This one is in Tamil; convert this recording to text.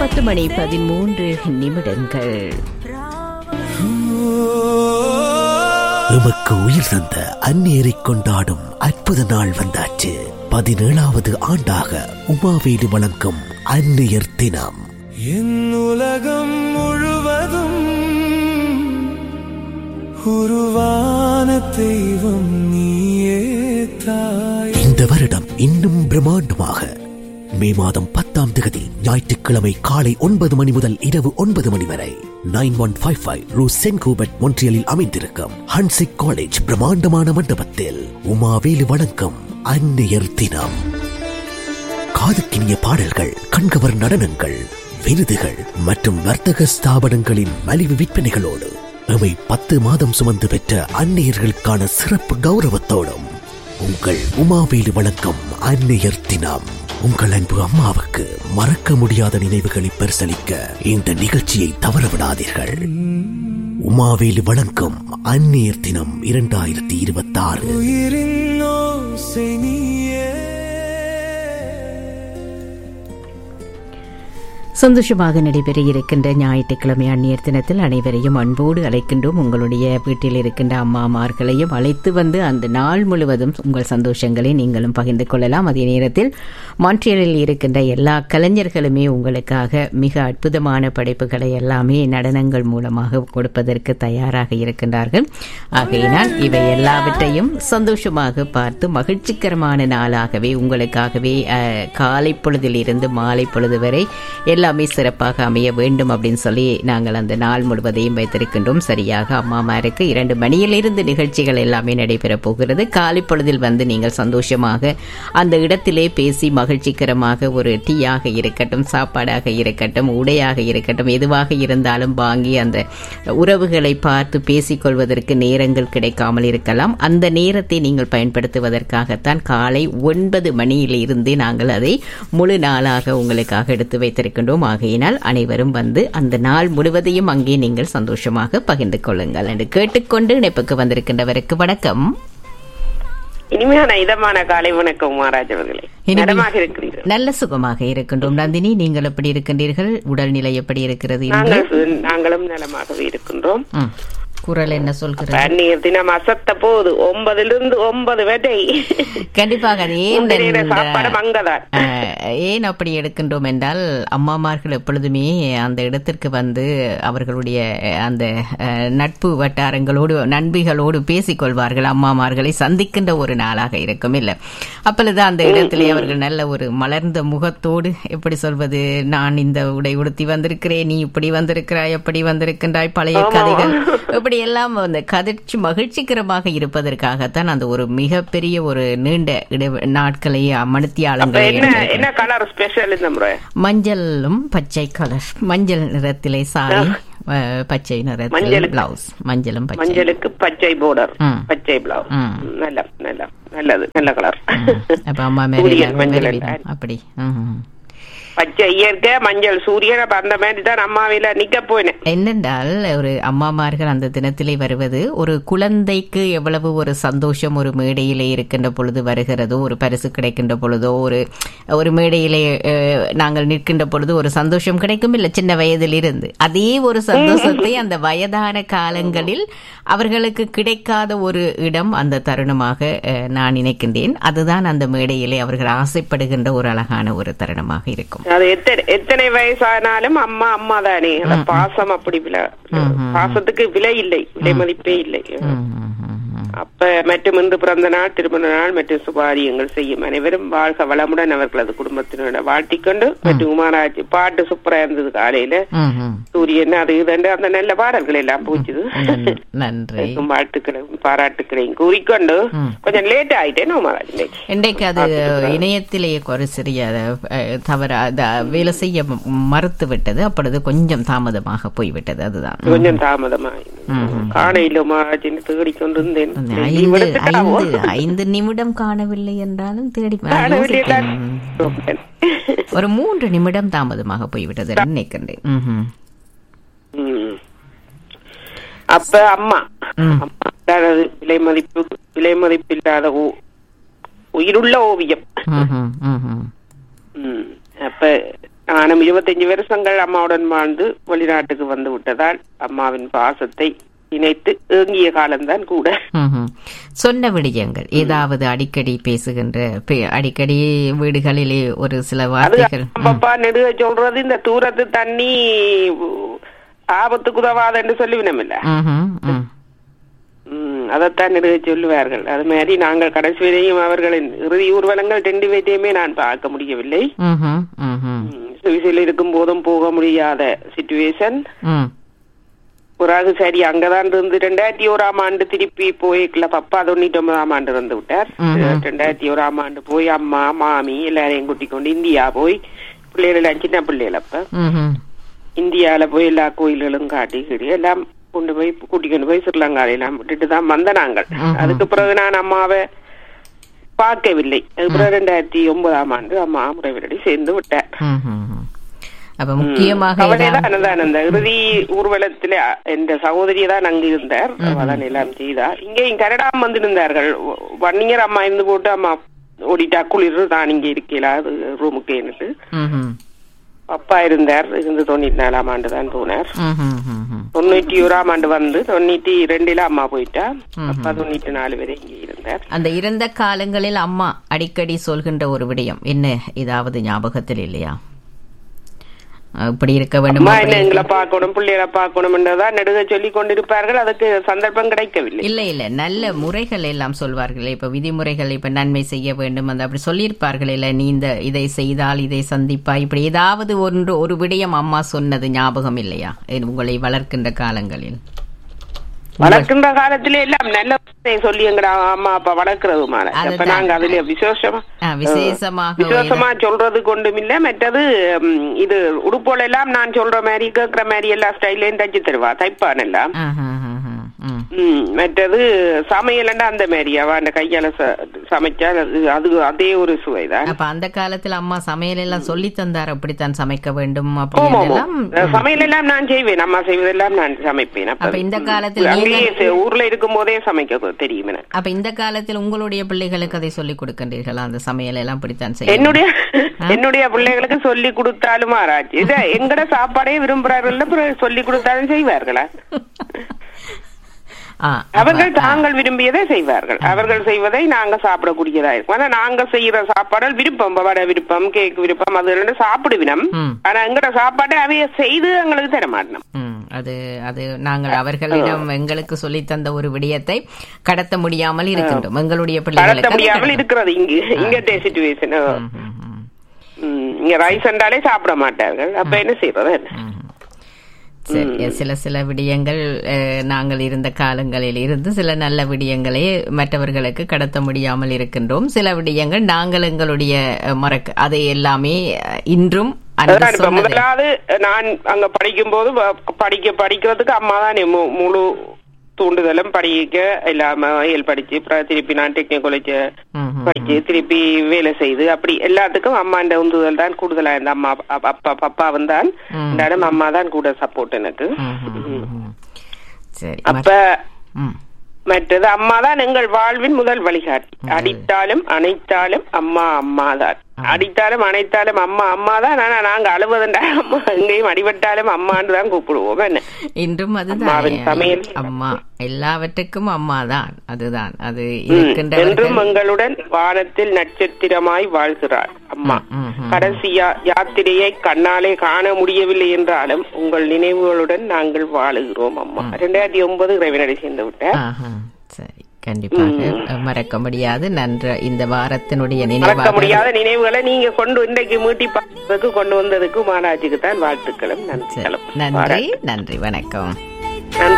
10:13 எமக்கு உயிர் தந்த அந்நேரை கொண்டாடும் அற்புத நாள் வந்தாச்சு. 17வது ஆண்டாக உமாவேலு வழங்கும் அந்நியர் தினம். என் உலகம் முழுவதும் உருவான தெய்வம் நீயே தாய். இந்த வருடம் இன்னும் பிரம்மாண்டமாக மே மாதம் 10ஆம் தேதி ஞாயிற்றுக்கிழமை காலை 9 மணி முதல் இரவு 9 மணி வரை 9155 ரூ சென்ட் ஹூபர்ட் மொன்ட்ரியலில் அமைந்திருக்கும் ஹன்சிக் காலேஜ் பிரம்மாண்டமான மண்டபத்தில் உமாவேலு வழங்கும் அந்நியர் தினம். காதுக்கினிய பாடல்கள், கண்கவர் நடனங்கள், விருதுகள் மற்றும் வர்த்தக ஸ்தாபனங்களின் மலிவு விற்பனைகளோடு எமை 10 மாதம் சுமந்து பெற்ற அந்நியர்களுக்கான சிறப்பு கௌரவத்தோடும் உங்கள் உமாவேலு வழங்கும் அந்நியர் தினம். உங்கள் அன்பு அம்மாவுக்கு மறக்க முடியாத நினைவுகளை பரிசளிக்க இந்த நிகழ்ச்சியை தவறவிடாதீர்கள். உமாவேலு வழங்கும் அந்நியர் தினம் 2026. சந்தோஷமாக நடைபெற இருக்கின்ற ஞாயிற்றுக்கிழமை அந்நியர் தினத்தில் அனைவரையும் அன்போடு அழைக்கின்றோம். உங்களுடைய வீட்டில் இருக்கின்ற அம்மாமார்களையும் அழைத்து வந்து அந்த நாள் முழுவதும் உங்கள் சந்தோஷங்களை நீங்களும் பகிர்ந்து கொள்ளலாம். அதே நேரத்தில் மான்ட்ரியலில் இருக்கின்ற எல்லா கலைஞர்களுமே உங்களுக்காக மிக அற்புதமான படைப்புகளை எல்லாமே நடனங்கள் மூலமாக கொடுப்பதற்கு தயாராக இருக்கின்றார்கள். ஆகையினால் இவை எல்லாவற்றையும் சந்தோஷமாக பார்த்து மகிழ்ச்சிகரமான நாளாகவே உங்களுக்காகவே காலை பொழுதில் இருந்து மாலை பொழுது வரை எல்லாமே சிறப்பாக அமைய வேண்டும் அப்படின்னு சொல்லி நாங்கள் அந்த நாள் முழுவதையும் வைத்திருக்கின்றோம். சரியாக அம்மாமாருக்கு 2 மணியிலிருந்து நிகழ்ச்சிகள் எல்லாமே நடைபெறப் போகிறது. காலை பொழுதில் வந்து நீங்கள் சந்தோஷமாக அந்த இடத்திலே பேசி மகிழ்ச்சிகரமாக ஒரு டீயாக இருக்கட்டும், சாப்பாடாக இருக்கட்டும், உடையாக இருக்கட்டும், எதுவாக இருந்தாலும் வாங்கி அந்த உறவுகளை பார்த்து பேசிக்கொள்வதற்கு நேரங்கள் கிடைக்காமல் இருக்கலாம். அந்த நேரத்தை நீங்கள் பயன்படுத்துவதற்காகத்தான் காலை 9 மணியிலிருந்து நாங்கள் அதை முழு நாளாக உங்களுக்காக எடுத்து வைத்திருக்கின்றோம். ஆகையினால் அனைவரும் வந்து அந்த நாள் முழுவதையும் அங்கே நீங்கள் சந்தோஷமாக பகிர்ந்து கொள்ளுங்கள் என்று கேட்டுக்கொண்டு இணைப்புக்கு வந்திருக்கின்றவருக்கு வணக்கம். இனிமையான இதமான காலை வணக்கம் மகாராஜ் அவர்களே. நலமாக இருக்கிறீர்கள்? நல்ல சுகமாக இருக்கின்றோம். நந்தினி, நீங்கள் எப்படி இருக்கின்றீர்கள்? உடல்நிலை எப்படி இருக்கிறது? நாங்களும் நலமாகவே இருக்கின்றோம். குரல் என்ன சொல்கிறது? அந்நியர் தினம் அசத்த போது 9 வரை கண்டிப்பாக. சாப்பாடு ஏன் அப்படி எடுக்கின்றோம் என்றால் அம்மாமார்கள் எப்பொழுதுமே அந்த இடத்திற்கு வந்து அவர்களுடைய அந்த நட்பு வட்டாரங்களோடு நண்பிகளோடு பேசிக்கொள்வார்கள். அம்மாமார்களை சந்திக்கின்ற ஒரு நாளாக இருக்கும் இல்லை? அப்பொழுது அந்த இடத்திலே அவர்கள் நல்ல ஒரு மலர்ந்த முகத்தோடு எப்படி சொல்வது, நான் இந்த உடை உடுத்தி வந்திருக்கிறேன், நீ இப்படி வந்திருக்கிறாய், எப்படி வந்திருக்கின்றாய், பழைய கதைகள் இப்படி எல்லாம் அந்த கதிர்ச்சி மகிழ்ச்சிகரமாக இருப்பதற்காகத்தான் அந்த ஒரு மிகப்பெரிய ஒரு நீண்ட நாட்களை மணித்தியாலங்களை மஞ்சளும் பச்சை கலர், மஞ்சள் நிறத்திலே சாரி, பச்சை நிறத்தில் பிளவுஸ், மஞ்சளும் மஞ்சளுக்கு பச்சை பார்டர், பச்சை பிளவுஸ், நல்லது, நல்ல கலர். அப்ப அம்மா மேலே அப்படி பச்சை இயற்கை, மஞ்சள் சூரியன். அந்த மாதிரி தான் அம்மாவில நிக்க போனேன். என்னென்றால் ஒரு அம்மாமார்கள் அந்த தினத்திலே வருவது ஒரு குழந்தைக்கு எவ்வளவு ஒரு சந்தோஷம் ஒரு மேடையிலே இருக்கின்ற பொழுது வருகிறதோ, ஒரு பரிசு கிடைக்கின்ற பொழுதோ, ஒரு மேடையிலே நாங்கள் நிற்கின்ற பொழுது ஒரு சந்தோஷம் கிடைக்கும் இல்லை? சின்ன வயதில் இருந்து அதே ஒரு சந்தோஷத்தை அந்த வயதான காலங்களில் அவர்களுக்கு கிடைக்காத ஒரு இடம் அந்த தருணமாக நான் நினைக்கின்றேன். அதுதான் அந்த மேடையிலே அவர்கள் ஆசைப்படுகின்ற ஒரு அழகான ஒரு தருணமாக இருக்கும். அது எத்தனை வயசானாலும் அம்மா அம்மா தானே. பாசம் அப்படி பாசத்துக்கு விலை இல்லை, விலை மதிப்பே இல்லை. அப்ப மற்றும் இன்று பிறந்த நாள், திருமண நாள் மற்றும் சுபாரியங்கள் செய்யும் அனைவரும் வாழ்க வளமுடன் அவர்களது குடும்பத்தினோட வாழ்த்திக்கொண்டு, மற்றும் உமாராஜ் பாட்டு சூப்பரா இருந்தது காலையில. சூரியன் அது இதுண்டு அந்த நல்ல பாடல்கள் எல்லாம் பூச்சுது. நன்றி, வாழ்த்துக்களையும் பாராட்டுக்களையும் கூறிக்கொண்டு கொஞ்சம் லேட் ஆயிட்டேன் உமாராஜ். இன்றைக்கு அது இணையத்திலேயே ஒரு சிறிய தவற வேலை செய்ய மறுத்து விட்டது. அப்பொழுது கொஞ்சம் தாமதமாக போய்விட்டது. அதுதான் கொஞ்சம் தாமதமாக காணையில் உமாராஜின் தேடிக்கொண்டிருந்தேன். 5 நிமிடம் காணவில்லை என்றாலும் தேடி ஒரு 3 நிமிடம் தாமதமாக போய்விட்டது நினைக்கின்றேன். அப்ப அம்மா விலை மதிப்பில்லாத உயிருள்ள ஓவியம். அப்ப நானும் 25 வருஷங்கள் அம்மாவுடன் வாழ்ந்து வெளிநாட்டுக்கு வந்து விட்டதால் அம்மாவின் பாசத்தை இணைத்து ஏங்கிய காலம்தான் கூட. சொன்ன விடயங்கள் ஏதாவது அடிக்கடி பேசுகின்ற அடிக்கடி வீடுகளிலே ஒரு சில வார்த்தைகள் அப்பா நெடுக சொல்றது இந்த தூரத்து தண்ணி ஆபத்துக்கு உதவாது என்று சொல்லிவினமில்ல, அதைத்தான் நெடுக சொல்லுவார்கள். அது மாதிரி நாங்கள் கடைசி வரையும் அவர்களின் இறுதி ஊர்வலங்கள் 2 பேரையுமே நான் பார்க்க முடியவில்லை. சுவிசில் இருக்கும் போதும் போக முடியாத சிச்சுவேஷன். பிறகு சரி அங்கதான் இருந்து 2001ஆம் ஆண்டு திருப்பி போய்க்கல. பப்பா 99ஆம் ஆண்டு இருந்து விட்டார். 2001ஆம் ஆண்டு போய் அம்மா மாமி எல்லாரையும் கூட்டிக் கொண்டு இந்தியா போய் பிள்ளைகள் சின்ன பிள்ளைகள் அப்ப இந்தியால போய் எல்லா கோயில்களும் காட்டி எல்லாம் கொண்டு போய் கூட்டிக்கொண்டு போய் ஸ்ரீலங்காலாம் விட்டுட்டு தான் வந்த நாங்கள். அதுக்கு பிறகு நான் அம்மாவை பார்க்கவில்லை. அதுக்கு பிறகு 2009ஆம் ஆண்டு அம்மா முறைவரடி சேர்ந்து விட்டார். அப்ப முக்கியமாக அந்த இறுதி ஊர்வலத்துல என்ற சகோதரியை தான் அங்கு இருந்தார். அதான் எல்லாம் செய்தா. இங்கே கனடா வந்திருந்தார்கள். 1 year அம்மா இருந்து போட்டு அம்மா ஓடிட்டா குளிர் தான் இங்க இருக்கல ரூமுக்கு என்னட்டு அப்பா இருந்தார். இருந்து 94ஆம் ஆண்டு தான் போனார். 91ஆம் ஆண்டு வந்து 92ல அம்மா போயிட்டா. அப்பா 94 வரை இங்கே இருந்தார். அந்த இறந்த காலங்களில் அம்மா அடிக்கடி சொல்கின்ற ஒரு விடயம் என்ன, ஏதாவது ஞாபகத்தில் இல்லையா? இப்படி இருக்க வேண்டும், எங்களை பார்க்கணும் பிள்ளைகளை பார்க்கணும்ன்றதான் நெடுக சொல்லி கொண்டிருப்பார்கள். அதுக்கு சந்தர்ப்பம் கிடைக்கவில்லை. இல்ல நல்ல முறைகள் எல்லாம் சொல்வார்கள். இப்ப விதிமுறைகள், இப்ப நன்மை செய்ய வேண்டும் அந்த அப்படி சொல்லியிருப்பார்கள். இல்ல நீ இதை செய்தால் இதை சந்திப்பா, இப்படி ஏதாவது ஒரு விடயம் அம்மா சொன்னது ஞாபகம் இல்லையா உங்களை வளர்க்கின்ற காலங்களில்? வளர்க்கின்ற காலத்திலே எல்லாம் நல்ல சொல்லி எங்கட அம்மா அப்பா வளர்க்கறதுமான அப்ப நாங்க அதுல விசேஷமா சொல்றது கொண்டும் இல்ல. மற்றது இது உடுப்போல எல்லாம் நான் சொல்ற மாதிரி கேட்கிற மாதிரி எல்லா ஸ்டைலையும் தச்சு தருவா, தைப்பான் எல்லாம். மற்றது சமையலண்டா அந்த மாதிரி அவ அந்த கையால சமைச்சா அது அதே ஒரு சுவைதான். அப்ப அந்த காலத்துல அம்மா சமையல் எல்லாம் சொல்லி தந்தார், அப்படித்தான் சமைக்க வேண்டும். சமையல் எல்லாம் நான் செய்வேன், அம்மா செய்வதெல்லாம் நான் சமைப்பேன். அப்ப இந்த காலத்துல ஊர்ல இருக்கும் போதே சமைக்க தெரியும் எனக்கு. அப்ப இந்த காலத்தில் உங்களுடைய பிள்ளைகளுக்கு அதை சொல்லிக் கொடுக்கின்றீர்களா? அந்த சமையல் எல்லாம் அப்படித்தான் செய்ய என்னுடைய பிள்ளைகளுக்கு சொல்லி கொடுத்தாலும் ஆராய்ச்சி இத எங்கட சாப்பாடே விரும்புறார்கள், சொல்லி கொடுத்தாலும் செய்வார்களா? அவர்கள் தாங்கள் விரும்பியதை செய்வார்கள். அவர்கள் செய்வதை நாங்க சாப்பிடக்கூடியதா இருக்கும். ஆனா நாங்க செய்யற சாப்பாடு விருப்பம், வடை விருப்பம், கேக் விருப்பம், அது சாப்பிடுவினம். ஆனா எங்கட சாப்பாட்டை அவைய செய்து எங்களுக்கு தர மாட்டோம். அது நாங்கள் அவர்களிடம் எங்களுக்கு சொல்லி தந்த ஒரு விடயத்தை கடத்த முடியாமல் இருக்கின்றோம். எங்களுடைய பிள்ளைகளுக்கு கடத்த முடியாமல் இருக்கிறது இங்க சிச்சுவேஷன். இங்க ரைஸ் என்றாலே சாப்பிட மாட்டார்கள். அப்ப என்ன செய்யறது? சில விடயங்கள் நாங்கள் இருந்த காலங்களில் இருந்து சில நல்ல விடயங்களே மற்றவர்களுக்கு கடத்த முடியாமல் இருக்கின்றோம். சில விடயங்கள் நாங்கள் எங்களுடைய அதை எல்லாமே இன்றும் முதலாவது நான் அங்க படிக்கும் போது படிக்கிறதுக்கு அம்மா தான் முழு தூண்டுதலும். படிக்க இல்லாம படிச்சு திருப்பி நான் டெக்னிக்கல் காலேஜ் படிச்சு திருப்பி வேலை செய்து அப்படி எல்லாத்துக்கும் அம்மாண்ட உந்துதல் தான் கூடுதலா இருந்த. அம்மா அப்பா வந்தான் அம்மா தான் கூட சப்போர்ட் எனக்கு. அப்ப மற்றது அம்மா தான் எங்கள் வாழ்வின் முதல் வழிகாட்டி. அடித்தாலும் அணைத்தாலும் அம்மா அம்மாதான், அடித்தாலும் அணைத்தாலும் அம்மா அம்மாதான். ஆனா நாங்க அழுவதுண்டா அம்மா எங்கேயும் அடிபட்டாலும் அம்மான்னு தான் கூப்பிடுவோம். என்ன இன்றும் அதுதான் சமையல் அம்மா, எல்லாவற்றுக்கும் அம்மாதான். அதுதான் அது என்றும் எங்களுடன் வானத்தில் நட்சத்திரமாய் வாழ்கிறார் அம்மா. கடைசி யாத்திரையை கண்ணாலே காண முடியவில்லை என்றாலும் உங்கள் நினைவுகளுடன் நாங்கள் வாழுகிறோம் அம்மா. 2009 இறைவனடி சேர்ந்து விட்டேன். சரி, கண்டிப்பாக மறக்க முடியாது. இந்த வாரத்தினுடைய மறக்க முடியாத நினைவுகளை நீங்க இன்றைக்கு மீட்டி பார்ப்பதற்கு கொண்டு வந்ததுக்கு மாநாட்டுக்கு தான் வாழ்த்துக்களும் நன்றிகளும். நன்றி, வணக்கம்.